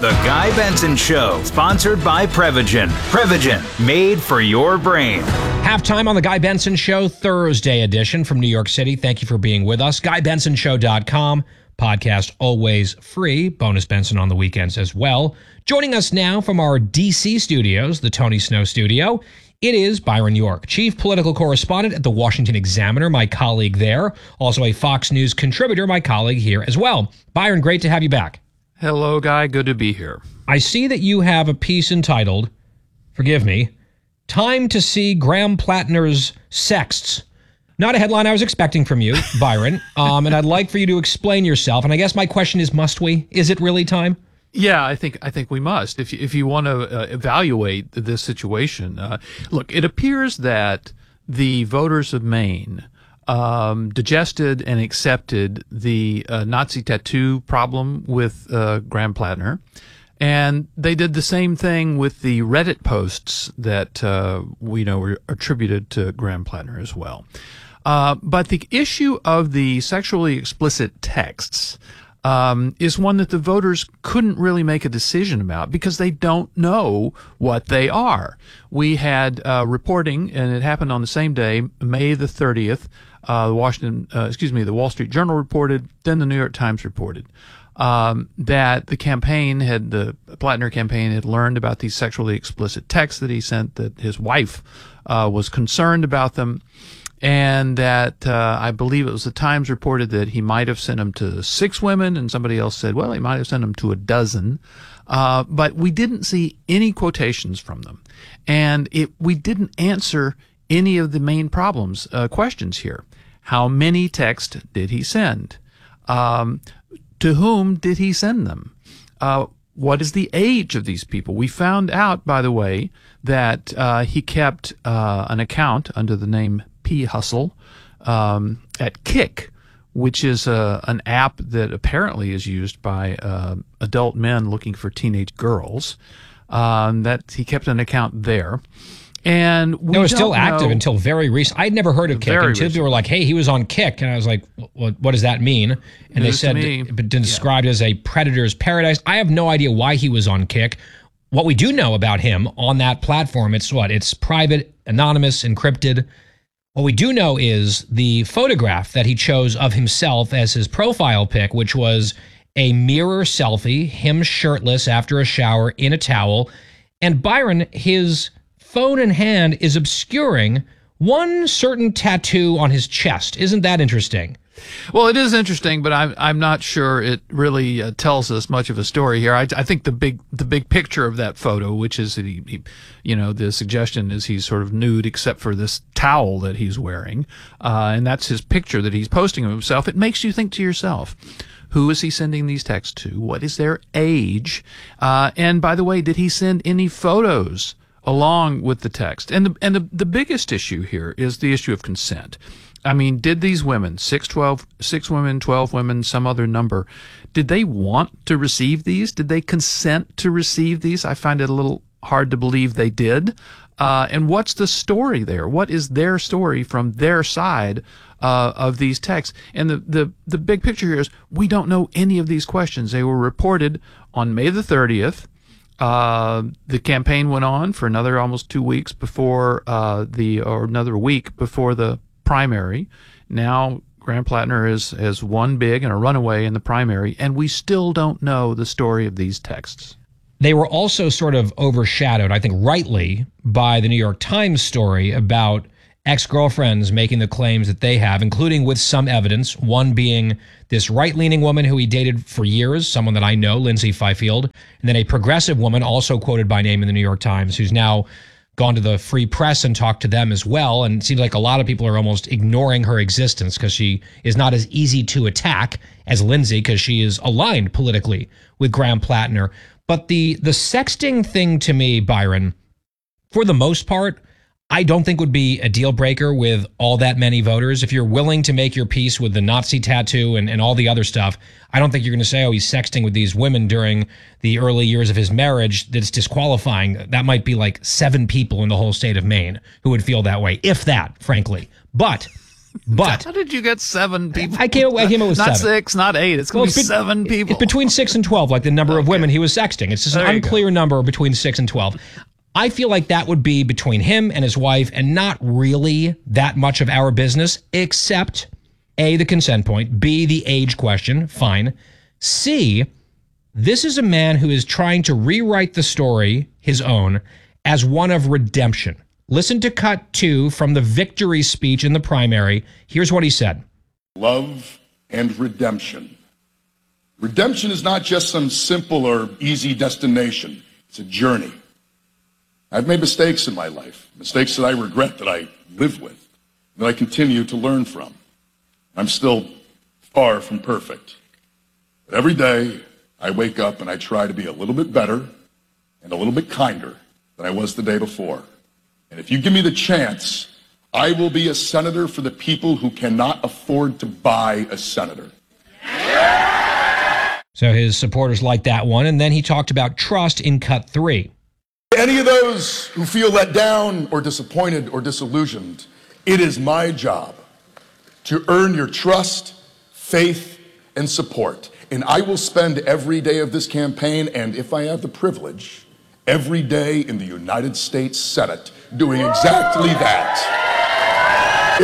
The Guy Benson Show, sponsored by Prevagen. Prevagen, made for your brain. Halftime on The Guy Benson Show, Thursday edition from New York City. Thank you for being with us. GuyBensonShow.com. Podcast always free. Bonus Benson on the weekends as well. Joining us now from our D.C. studios, the Tony Snow studio, it is Byron York, chief political correspondent at the Washington Examiner, my colleague there. Also a Fox News contributor, my colleague here as well. Byron, great to have you back. Hello, Guy. Good to be here. I see that you have a piece entitled, forgive me, Time to See Graham Plattner's Sexts. Not a headline I was expecting from you, Byron, and I'd like for you to explain yourself. And I guess my question is, must we? Is it really time? Yeah, I think we must. If you want to evaluate this situation, look, it appears that the voters of Maine digested and accepted the Nazi tattoo problem with Graham Plattner, and they did the same thing with the Reddit posts that we know were attributed to Graham Plattner as well. But the issue of the sexually explicit texts is one that the voters couldn't really make a decision about because they don't know what they are. We had reporting, and it happened on the same day, May the 30th. The Wall Street Journal reported, then the New York Times reported that the Plattner campaign had learned about these sexually explicit texts that he sent, that his wife was concerned about them. And that I believe it was the Times reported that he might have sent them to 6 women, and somebody else said, well, he might have sent them to 12. But we didn't see any quotations from them. And we didn't answer any of the main questions here. How many texts did he send? To whom did he send them? What is the age of these people? We found out, by the way, that he kept an account under the name P. Hustle at Kik, which is an app that apparently is used by adult men looking for teenage girls. That he kept an account there. And it was still active until very recent. I'd never heard of Kik until people were like, hey, he was on Kik. And I was like, what does that mean? And they said it described as a predator's paradise. I have no idea why he was on Kik. What we do know about him on that platform, it's private, anonymous, encrypted. What we do know is the photograph that he chose of himself as his profile pic, which was a mirror selfie, him shirtless after a shower in a towel. And Byron, his phone in hand is obscuring one certain tattoo on his chest. Isn't that interesting? Well, it is interesting, but I'm not sure it really tells us much of a story here. I think the big picture of that photo, which is that the suggestion is he's sort of nude except for this towel that he's wearing, and that's his picture that he's posting of himself. It makes you think to yourself, who is he sending these texts to? What is their age? And by the way, did he send any photos along with the text? And the biggest issue here is the issue of consent. I mean, did these women, 6 women, 12 women, some other number, did they want to receive these? Did they consent to receive these? I find it a little hard to believe they did. And what's the story there? What is their story from their side of these texts? And the big picture here is we don't know any of these questions. They were reported on May the 30th. The campaign went on for another almost 2 weeks before another week before the primary. Now Graham Plattner has won big and a runaway in the primary, and we still don't know the story of these texts. They were also sort of overshadowed, I think rightly, by the New York Times story about ex-girlfriends making the claims that they have, including with some evidence, one being this right-leaning woman who he dated for years, someone that I know, Lindsay Fifield, and then a progressive woman also quoted by name in the New York Times who's now gone to the Free Press and talked to them as well. And it seems like a lot of people are almost ignoring her existence because she is not as easy to attack as Lindsay because she is aligned politically with Graham Plattner. But the sexting thing to me, Byron, for the most part, I don't think would be a deal breaker with all that many voters. If you're willing to make your peace with the Nazi tattoo and all the other stuff, I don't think you're going to say, oh, he's sexting with these women during the early years of his marriage. That's disqualifying. That might be like 7 people in the whole state of Maine who would feel that way, if that, frankly. But But how did you get 7 people? I came up with not 7. 6, not 8. It's going to be 7 people. It's between 6 and 12, like the number of women he was sexting. It's just an unclear number between 6 and 12. I feel like that would be between him and his wife and not really that much of our business, except A, the consent point, B, the age question, fine. C, this is a man who is trying to rewrite the story, his own, as one of redemption. Listen to cut 2 from the victory speech in the primary. Here's what he said. Love and redemption. Redemption is not just some simple or easy destination. It's a journey. I've made mistakes in my life, mistakes that I regret, that I live with, that I continue to learn from. I'm still far from perfect. But every day I wake up and I try to be a little bit better and a little bit kinder than I was the day before. And if you give me the chance, I will be a senator for the people who cannot afford to buy a senator. So his supporters liked that one. And then he talked about trust in cut 3. Any of those who feel let down or disappointed or disillusioned, it is my job to earn your trust, faith, and support. And I will spend every day of this campaign, and if I have the privilege, every day in the United States Senate doing exactly that.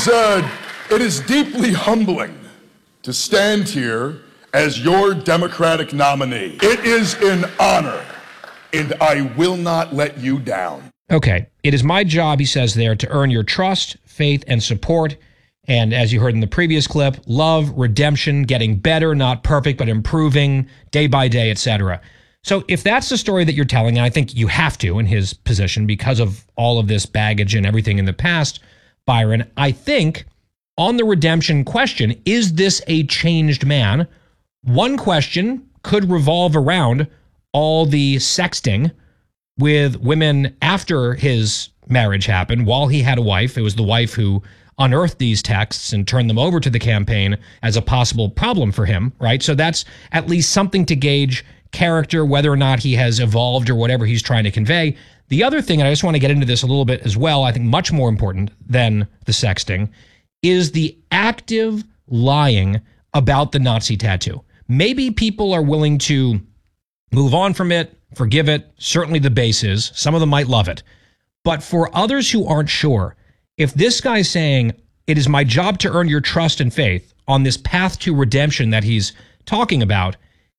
It is deeply humbling to stand here as your Democratic nominee. It is an honor, and I will not let you down. Okay. It is my job, he says there, to earn your trust, faith, and support. And as you heard in the previous clip, love, redemption, getting better, not perfect, but improving day by day, etc. So if that's the story that you're telling, and I think you have to in his position because of all of this baggage and everything in the past, Byron, I think on the redemption question, is this a changed man? One question could revolve around all the sexting with women after his marriage happened, while he had a wife. It was the wife who unearthed these texts and turned them over to the campaign as a possible problem for him, right? So that's at least something to gauge character, whether or not he has evolved or whatever he's trying to convey. The other thing, and I just want to get into this a little bit as well, I think much more important than the sexting, is the active lying about the Nazi tattoo. Maybe people are willing to move on from it, forgive it. Certainly the base is. Some of them might love it. But for others who aren't sure, if this guy's saying, it is my job to earn your trust and faith on this path to redemption that he's talking about,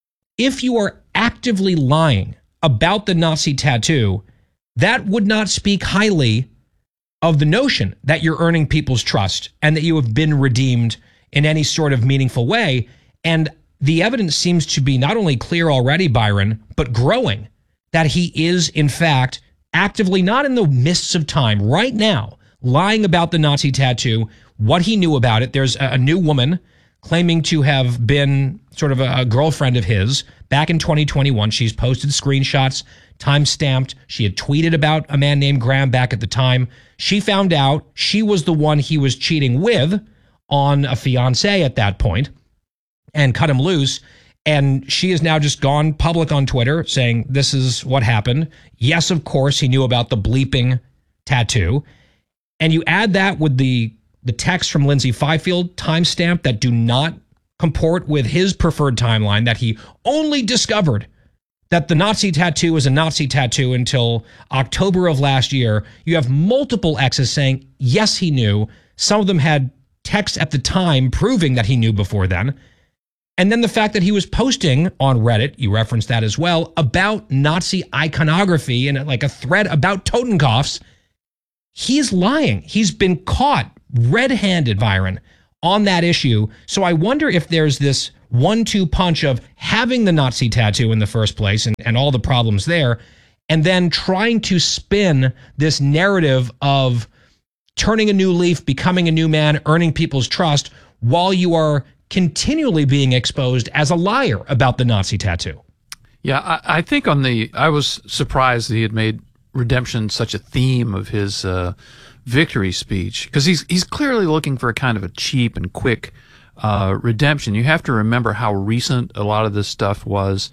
if you are actively lying about the Nazi tattoo, that would not speak highly of the notion that you're earning people's trust and that you have been redeemed in any sort of meaningful way. And the evidence seems to be not only clear already, Byron, but growing, that he is, in fact, actively, not in the mists of time, right now, lying about the Nazi tattoo, what he knew about it. There's a new woman claiming to have been sort of a girlfriend of his back in 2021. She's posted screenshots, time-stamped. She had tweeted about a man named Graham back at the time. She found out she was the one he was cheating with on a fiance at that point and cut him loose. And she has now just gone public on Twitter saying this is what happened. Yes, of course, he knew about the bleeping tattoo. And you add that with the text from Lindsay Fifield, timestamp, that do not comport with his preferred timeline, that he only discovered that the Nazi tattoo was a Nazi tattoo until October of last year. You have multiple exes saying, yes, he knew. Some of them had texts at the time proving that he knew before then. And then the fact that he was posting on Reddit, you referenced that as well, about Nazi iconography and like a thread about Totenkopfs. He's lying. He's been caught red-handed, Byron, on that issue. So I wonder if there's this 1-2 punch of having the Nazi tattoo in the first place and all the problems there, and then trying to spin this narrative of turning a new leaf, becoming a new man, earning people's trust, while you are continually being exposed as a liar about the Nazi tattoo. Yeah, I think I was surprised that he had made redemption such a theme of his victory speech, because he's clearly looking for a kind of a cheap and quick redemption. You have to remember how recent a lot of this stuff was.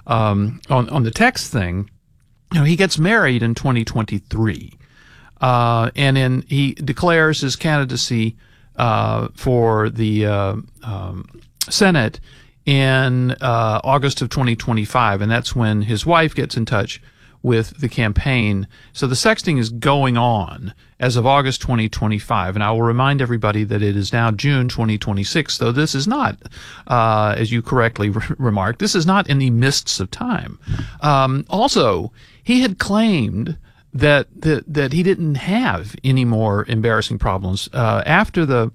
On the text thing, you know, he gets married in 2023, and he declares his candidacy for the Senate in August of 2025, and that's when his wife gets in touch with the campaign. So the sexting is going on as of August 2025, and I will remind everybody that it is now June 2026, though this is not, as you correctly remarked, this is not in the mists of time. Also, he had claimed that he didn't have any more embarrassing problems after the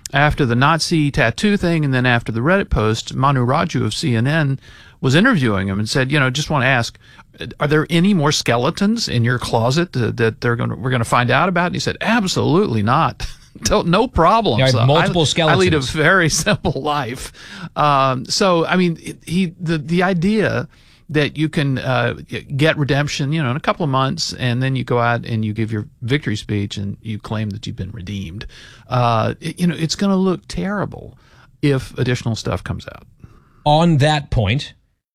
Nazi tattoo thing, and then after the Reddit post. Manu Raju of CNN was interviewing him and said, just want to ask, are there any more skeletons in your closet that we're going to find out about? And he said, absolutely not. No problems. There are multiple skeletons. I lead a very simple life. So, I mean, the idea that you can get redemption, in a couple of months, and then you go out and you give your victory speech and you claim that you've been redeemed. It's going to look terrible if additional stuff comes out. On that point,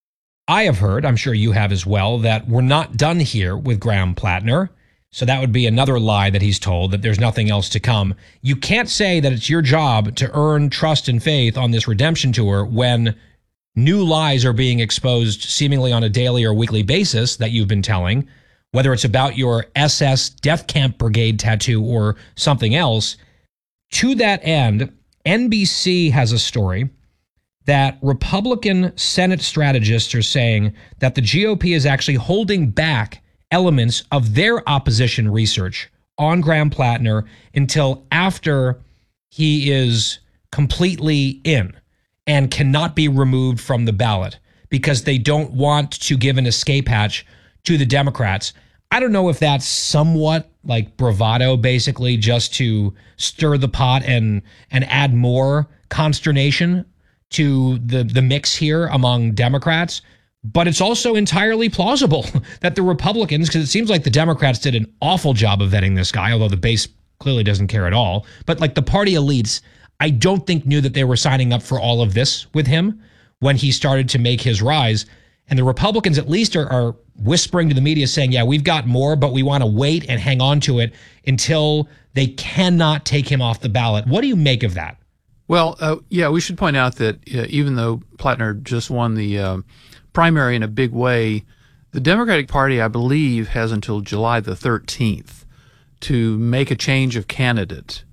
I have heard, I'm sure you have as well, that we're not done here with Graham Plattner. So that would be another lie that he's told, that there's nothing else to come. You can't say that it's your job to earn trust and faith on this redemption tour when new lies are being exposed seemingly on a daily or weekly basis that you've been telling, whether it's about your SS Death Camp Brigade tattoo or something else. To that end, NBC has a story that Republican Senate strategists are saying that the GOP is actually holding back elements of their opposition research on Graham Plattner until after he is completely in and cannot be removed from the ballot because they don't want to give an escape hatch to the Democrats. I don't know if that's somewhat like bravado, basically just to stir the pot and add more consternation to the mix here among Democrats. But it's also entirely plausible that the Republicans, because it seems like the Democrats did an awful job of vetting this guy, although the base clearly doesn't care at all. But like the party elites, I don't think knew that they were signing up for all of this with him when he started to make his rise. And the Republicans at least are whispering to the media saying, yeah, we've got more, but we want to wait and hang on to it until they cannot take him off the ballot. What do you make of that? Well, we should point out that even though Plattner just won the primary in a big way, the Democratic Party, I believe, has until July the 13th to make a change of candidate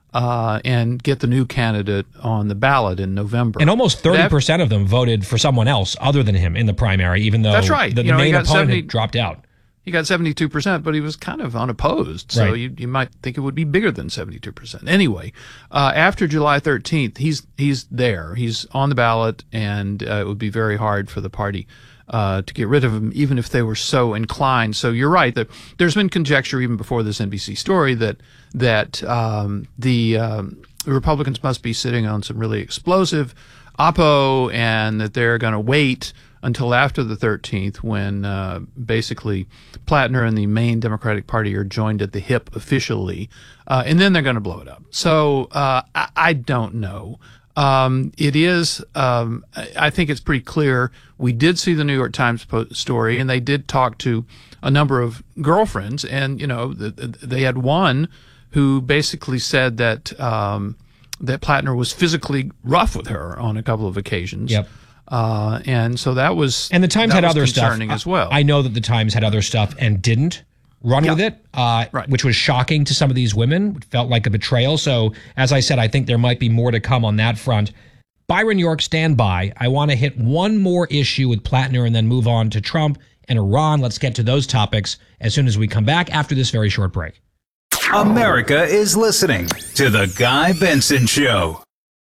and get the new candidate on the ballot in November. And almost 30% of them voted for someone else other than him in the primary, even though that's right. the main opponent had dropped out. He got 72%, but he was kind of unopposed, so right. you might think it would be bigger than 72%. Anyway, after July 13th, he's there. He's on the ballot, and it would be very hard for the party to get rid of him, even if they were so inclined. So you're right. There's been conjecture even before this NBC story that the Republicans must be sitting on some really explosive oppo, and that they're going to wait until after the 13th when basically Plattner and the main Democratic Party are joined at the hip officially, and then they're going to blow it up. So I don't know. It is, I think it's pretty clear. We did see the New York Times story, and they did talk to a number of girlfriends, and they had one who basically said that that Plattner was physically rough with her on a couple of occasions. Yep. And so that was, and the Times had other stuff as well. I know that the Times had other stuff and didn't run with it, right. Which was shocking to some of these women. It felt like a betrayal. So as I said, I think there might be more to come on that front. Byron York, stand by. I want to hit one more issue with Plattner and then move on to Trump and Iran. Let's get to those topics as soon as we come back after this very short break. America is listening to The Guy Benson Show.